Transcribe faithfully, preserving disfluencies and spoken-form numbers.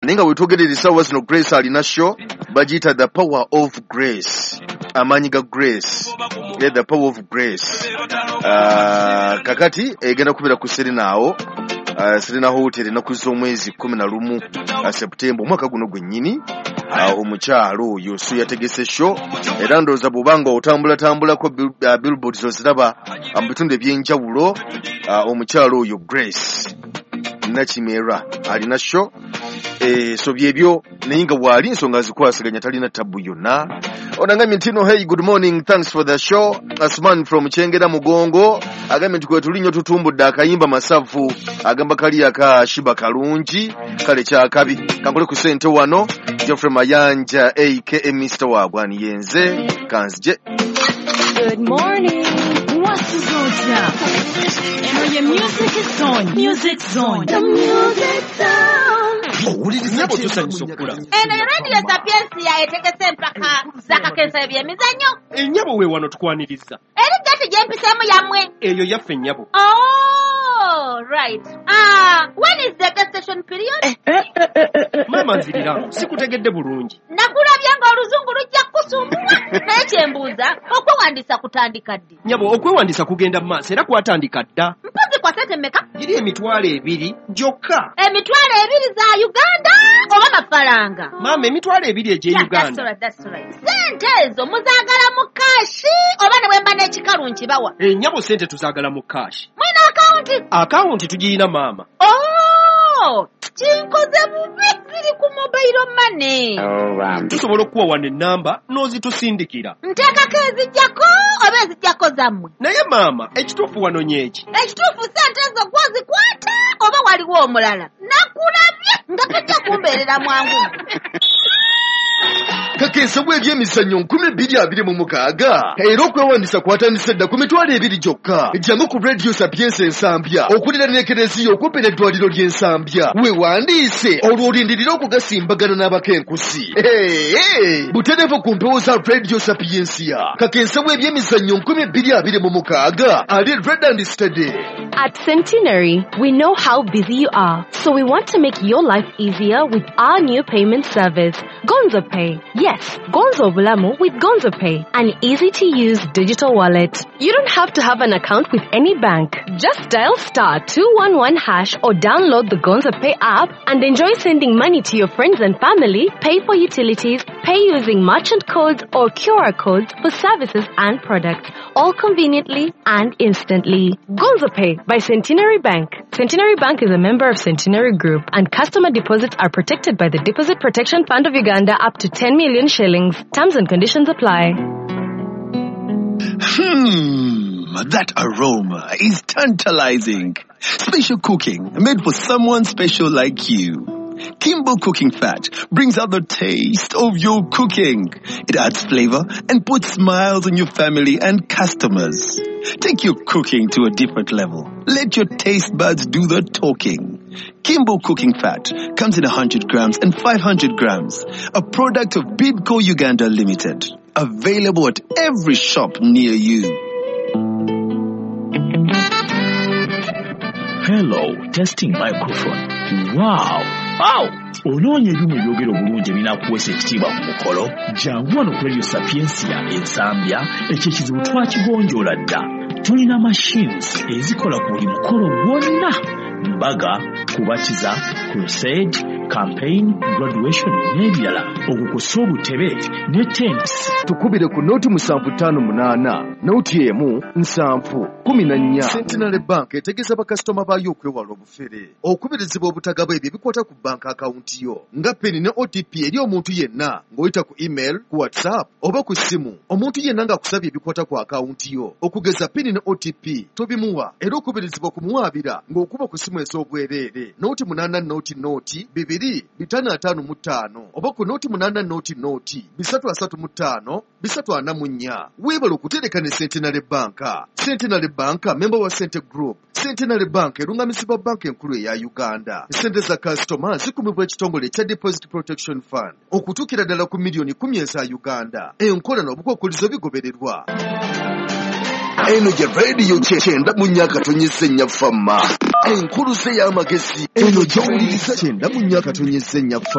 ninga wetogererisa was no Grace alina show bagita the power of grace amanyi ga grace yeah, the power of grace uh, kakati egenda kubira ku Serena Uh, Serena Hotel na kuzo mwezi kumi na lumu uh, September mwaka guno gwennyini uh, omukyalo oyo so yategese show era ndoza bubanga otambula tambula ko uh, billboard zo ziraba ambitunde byenjawulo uh, omukyalo oyo Grace Nakimera alina show eh so byebyo neyinga wali nsonga zikwasiganya talina tabu yonna onanga mintino. Hey, good morning, thanks for the show. Asman from Chengera Mugongo agambe tukwe tulinyo tutumbudde akayimba masavu agamba kali aka shiba kalungi kale kya kabi kankole ku sente wano Geoffrey Mayanja aka Mister Wagwani yenze kanzije. Good morning. What's the zone now? And your music is on. Music zone. The music zone. Nyabo tusanyisokula. Eno radio Sapiensia etegese mpaka zaka kensa ebyemizanyo. Enyabo we wano tukwaniriza. Eri gati jempisemu yamwe. Eyo yaffe nyabo. Oh, right. Ah, when is the gas station period? Mama nzirira, sikutegedde bulungi. Nakulabya nga oluzungu lujja kusumbua. Naye kyembuuza, okwewandisa kutandika ddi? Nyabo, okwewandisa kugenda maaso era kwatandika dda. Mpozi kwa sente mmeka? Giri emitwalo ebiri gyokka. Emitwalo ebiri za Uganda oba mafaranga? Mama, emitwalo ebiri egye yeah, Uganda. That's right, that's right. Sente ezo muzaagala mu kashi oba ne bwemba n'ekikalu nkibawa? E nyabo sente tuzaagala mu kashi. Mwina akawunti? Akawunti tugirina mama. Oh, kinkoze bubi ziri ku mobile money. Oh, tusobola okuwa wano ennamba n'ozitusindikira. Nteekako ezijjako oba ezijjako zammwe? Naye mama, ekituufu wano nyeki. Ekituufu sente ezo gwozikwata oba waliwo omulala? Nakulabye nga tujja kumbeerera mwangu. Kakesa bw'ebyemizannyo nkumi bbiri abiri mu mukaaga era okwewandisa kwatandise dda ku mitwalo ebiri gyokka. Jjangu ku Radio Sapiensia Ensambya okulira n'ekereziya okumpi n'eddwaliro ly'Ensambya. Weewandiise olwo olindirira okugasimbagana n'abakenkusi. Butereevu ku mpewo za Radio Sapiensia. Kakesa bw'ebyemizannyo nkumi bbiri abiri mu mukaaga ali red and steady. At Centenary, we know how busy you are, so we want to make your life easier with our new payment service, Gonzo Pay. Yes, Gonzo Bulamu with Gonzo Pay, an easy-to-use digital wallet. You don't have to have an account with any bank. Just dial star two one one hash or download the Gonzo Pay app and enjoy sending money to your friends and family, pay for utilities, pay using merchant codes or Q R codes for services and products, all conveniently and instantly. Gonzo Pay by Centenary Bank. Centenary Bank is a member of Centenary Group, and customer deposits are protected by the Deposit Protection Fund of Uganda up to ten million shillings. Terms and conditions apply. Hmm, that aroma is tantalizing. Special cooking made for someone special like you. Kimbo Cooking Fat brings out the taste of your cooking. It adds flavor and puts smiles on your family and customers. Take your cooking to a different level. Let your taste buds do the talking. Kimbo Cooking Fat comes in one hundred grams and five hundred grams. A product of Bidco Uganda Limited. Available at every shop near you. Hello, testing microphone. Wow. Wow. Onoonye ebimu ebyogero bulungi ebinakuweesa ekitiibwa ku mukolo. Jangu wano ku Radio Sapiensia Ensambya, ekyo ekizibu twakigonjoola dda. Tulina machines ezikola ku buli mukolo gwonna. Mbaga, kubatiza, crusade, campaign, graduation n'ebirala. Okukosa obutebe ne tents. Tukubire ku noti musanvu ttaano munaana, noti emu nsanvu kumi na nnya. Centenary Bank etegeeza bakasitoma baayo okwewala obufere. Okubirizibwa obutagaba ebyo bikwata ku bank account yo. Nga peni ne O T P eri omuntu yenna ng'oyita ku email, ku WhatsApp oba ku ssimu. Omuntu yenna ng'akusabye ebikwata ku account yo. Okugeza peni ne O T P tobimuwa era okubirizibwa kumuwaabira ng'okuba ku ssimu ez'obwereere. Noti munaana noti noti bibiri bitano ataano mu ttaano oba ku noti munaana noti noti bisatu asatu mu ttaano bisatu ana mu nnya. Weebala okutereka ne Centenary Bank. Centenary Bank member wa Cente Group. Centenary Bank erungamizibwa banka enkulu eya Uganda. Sente za kasitoma zikumibwa ekitongole ekya Deposit Protection Fund okutuukira ddala ku miliyoni kumi eza Uganda. Enkola n'obukwakkulizo bigobererwa. Eno gye radio kyenda mu nnya katonyeza ennya famma. Enkulu ze y'amagezi. Eno gy'owuliriza kyenda mu nnya katonyeza ennya famma.